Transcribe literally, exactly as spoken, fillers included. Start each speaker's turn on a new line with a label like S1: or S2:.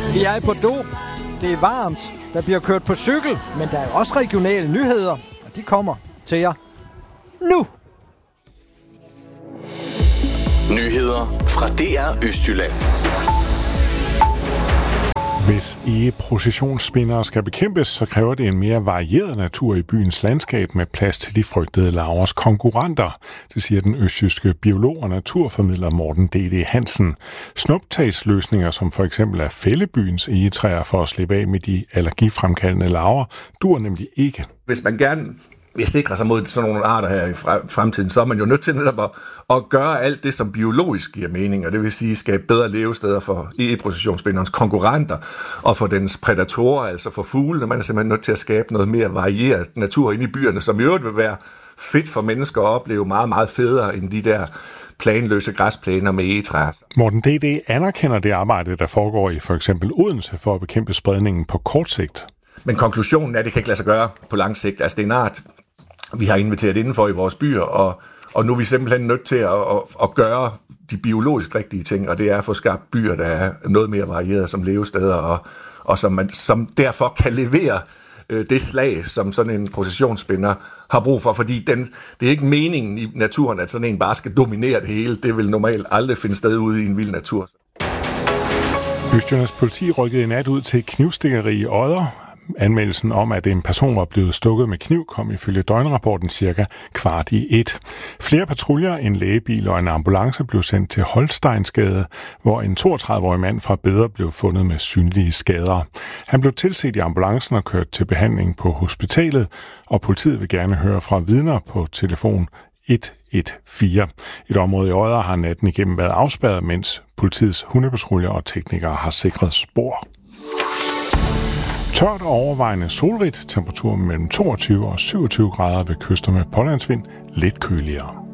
S1: Vi er i Bordeaux. Det er varmt. Der bliver kørt på cykel, men der er også regionale nyheder, og de kommer til jer nu.
S2: Nyheder fra D R Østjylland.
S3: Hvis egeprocessionsspindere skal bekæmpes, så kræver det en mere varieret natur i byens landskab med plads til de frygtede larvers konkurrenter. Det siger den østjyske biolog og naturformidler Morten D D Hansen. Snuptagsløsninger, som for eksempel er fælde byens egetræer for at slippe af med de allergifremkaldende larver, dur nemlig ikke.
S4: Hvis man gerne vil sikre sig mod sådan nogle arter her i fremtiden, så er man jo nødt til netop at, at gøre alt det, som biologisk giver mening, og det vil sige skabe bedre levesteder for egeprocessionsspinderens konkurrenter og for dens prædatorer, altså for fuglene. Man er simpelthen nødt til at skabe noget mere varieret natur inde i byerne, som i øvrigt vil være fedt for mennesker at opleve meget, meget federe end de der planløse græsplæner med egetræer.
S3: Morten D D anerkender det arbejde, der foregår i for eksempel Odense for at bekæmpe spredningen på kort sigt.
S4: Men konklusionen er, at det kan ikke lade sig gøre på lang sigt. Altså det er en art, vi har inviteret indenfor i vores byer, og, og nu er vi simpelthen nødt til at, at, at gøre de biologisk rigtige ting, og det er at få skabt byer, der er noget mere varieret som levesteder, og, og som, man, som derfor kan levere øh, det slag, som sådan en processionsspinder har brug for, fordi den, det er ikke meningen i naturen, at sådan en bare skal dominere det hele. Det vil normalt aldrig finde sted ude i en vild natur.
S3: Østjyllands politi rykkede i nat ud til knivstikkeri i Odder. Anmeldelsen om, at en person var blevet stukket med kniv, kom ifølge døgnrapporten cirka kvart i et. Flere patruljer, en lægebil og en ambulance blev sendt til Holsteinsgade, hvor en toogtredive-årig mand fra Beder blev fundet med synlige skader. Han blev tilset i ambulancen og kørt til behandling på hospitalet, og politiet vil gerne høre fra vidner på telefon et et fire. Et område i Odder har natten igennem været afspærret, mens politiets hundepatruljer og teknikere har sikret spor. Tørt og overvejende solrigt, temperatur mellem toogtyve og syvogtyve grader ved kyster med pålandsvind, lidt køligere.